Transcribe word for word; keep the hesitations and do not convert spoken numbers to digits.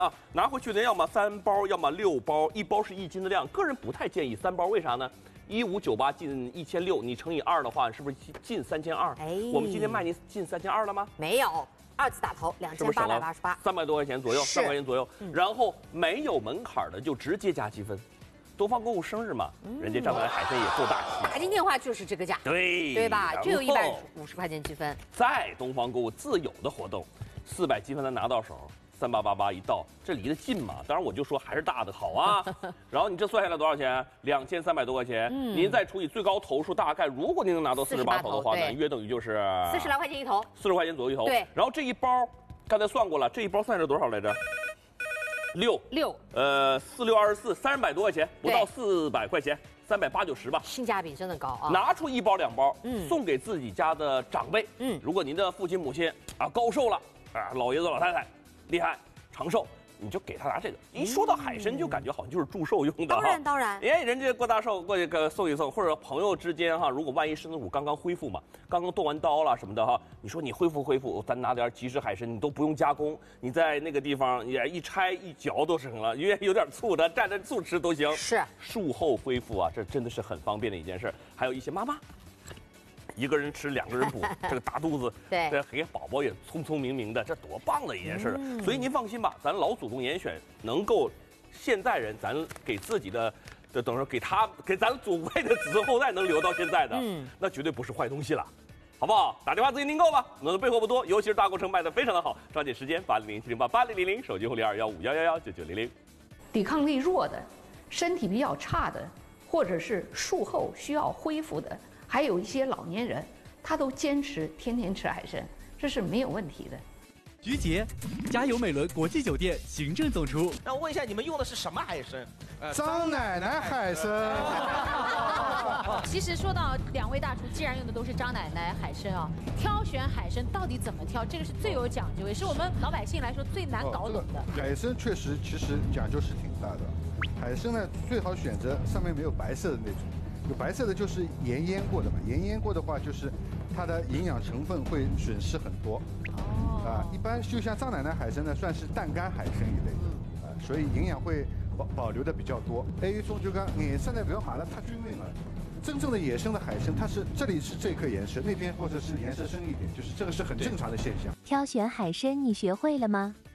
啊，拿回去的要么三包，要么六包，一包是一斤的量。个人不太建议三包，为啥呢？一五九八进一千六，你乘以二的话，是不是进三千二？哎，我们今天卖您进三千二了吗？ 没有，二次打头两千八百八十八， 三百多块钱左右，三百块钱左右。嗯、然后没有门槛的就直接加积分。东方购物生日嘛，嗯、人家张南海参也做大气， 打进电话就是这个价， 对对吧？就有一百五十块钱积分。 在东方购物自有的活动，四百积分咱拿到手。三八八八一到，这离得近嘛？当然我就说还是大的好啊。然后你这算下来多少钱？两千三百多块钱。嗯，您再除以最高头数，大概如果您能拿到四十八头的话呢，约等于就是四十来块钱一头， 四十块钱左右一头。 对。 然后这一包，刚才算过了，这一包算是多少来着？六六。 呃，四六二十四，三百多块钱，不到四百块钱，三百八九十吧。 性价比真的高啊！ 拿出一包两包，嗯，送给自己家的长辈。嗯，如果您的父亲母亲啊高寿了，啊老爷子老太太厉害。长寿，你就给他拿这个。一说到海参，就感觉好像就是祝寿用的。 当然当然， 哎，人家过大寿过去个送一送，或者朋友之间哈，如果万一身子骨刚刚恢复嘛，刚刚动完刀了什么的哈，你说你恢复恢复，咱拿点即食海参，你都不用加工，你在那个地方也一拆一嚼都成了，因为有点醋的蘸着醋吃都行。 是术后恢复啊，这真的是很方便的一件事。还有一些妈妈。一个人吃，两个人补，这个大肚子， 对， 这给宝宝也聪聪明明的，这多棒的一件事！嗯、所以您放心吧，咱老祖宗严选能够现代人，咱给自己的，就等于说给他给咱祖辈的子孙后代能留到现在的，嗯，那绝对不是坏东西了，好不好？打电话自行订购吧，我们的备货不多，尤其是大过程卖的非常的好，抓紧时间，八零零七零八八零零零，手机后零二幺五幺幺幺九九零零。 抵抗力弱的，身体比较差的，或者是术后需要恢复的。还有一些老年人，他都坚持天天吃海参，这是没有问题的。 菊姐，嘉游美伦国际酒店行政总厨。 那我问一下，你们用的是什么海参？ 呃，张奶奶海参。 其实说到两位大厨，既然用的都是张奶奶海参啊，挑选海参到底怎么挑，这个是最有讲究，也是我们老百姓来说最难搞懂的。 哦、海参确实，其实讲究是挺大的。海参呢，最好选择上面没有白色的那种。有白色的就是盐腌过的嘛，盐腌过的话就是它的营养成分会损失很多。哦。啊，一般就像张奶奶海参呢，算是淡干海参一类的，啊，所以营养会保保留的比较多。还有一种就讲颜色呢不要买了太均匀了。真正的野生的海参，它是这里是这颗颜色，那边或者是颜色深一点，就是这个是很正常的现象。 挑选海参你学会了吗？